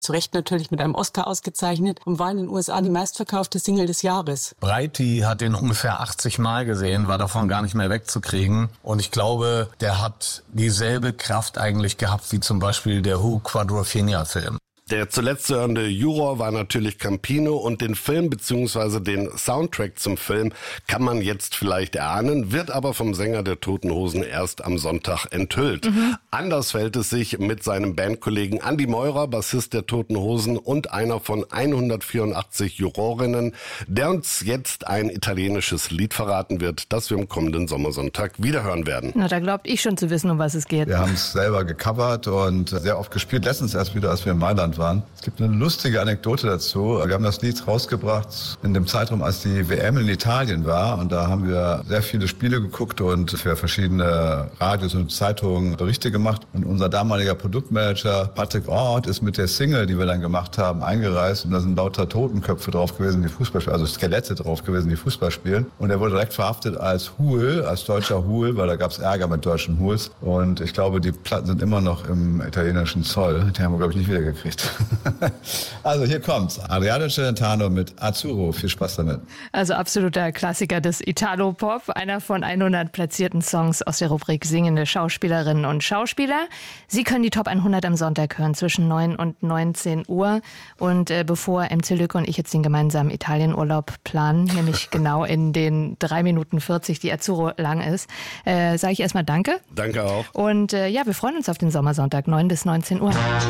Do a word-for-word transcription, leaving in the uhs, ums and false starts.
zu Recht natürlich mit einem Oscar ausgezeichnet und war in den U S A die meistverkaufte Single des Jahres. Breiti hat den ungefähr achtzig Mal gesehen, war davon gar nicht mehr wegzukriegen. Und ich glaube, der hat dieselbe Kraft eigentlich gehabt wie zum Beispiel der Who Quadrophenia-Film. Der zuletzt zu hörende Juror war natürlich Campino und den Film bzw. den Soundtrack zum Film kann man jetzt vielleicht erahnen, wird aber vom Sänger der Toten Hosen erst am Sonntag enthüllt. Mhm. Anders fällt es sich mit seinem Bandkollegen Andi Meurer, Bassist der Toten Hosen und einer von hundertvierundachtzig Jurorinnen, der uns jetzt ein italienisches Lied verraten wird, das wir am kommenden Sommersonntag wiederhören werden. Na, da glaubt ich schon zu wissen, um was es geht. Wir haben es selber gecovert und sehr oft gespielt. Letztens erst wieder, als wir in Mailand waren. Es gibt eine lustige Anekdote dazu. Wir haben das Lied rausgebracht in dem Zeitraum, als die W M in Italien war. Und da haben wir sehr viele Spiele geguckt und für verschiedene Radios und Zeitungen Berichte gemacht. Und unser damaliger Produktmanager Patrick Ort ist mit der Single, die wir dann gemacht haben, eingereist. Und da sind lauter Totenköpfe drauf gewesen, die Fußball spielen, also Skelette drauf gewesen, die Fußball spielen. Und er wurde direkt verhaftet als Hul, als deutscher Hul, weil da gab es Ärger mit deutschen Huls. Und ich glaube, die Platten sind immer noch im italienischen Zoll. Die haben wir, glaube ich, nicht wiedergekriegt. Also hier kommt's. Adriano Celentano mit Azzurro. Viel Spaß damit. Also absoluter Klassiker des Italo-Pop. Einer von hundert platzierten Songs aus der Rubrik Singende Schauspielerinnen und Schauspieler. Sie können die Top hundert am Sonntag hören zwischen neun und neunzehn Uhr. Und äh, bevor M C Lücke und ich jetzt den gemeinsamen Italienurlaub planen, nämlich genau in den drei Minuten vierzig, die Azzurro lang ist, äh, sage ich erstmal Danke. Danke auch. Und äh, ja, wir freuen uns auf den Sommersonntag, neun bis neunzehn Uhr.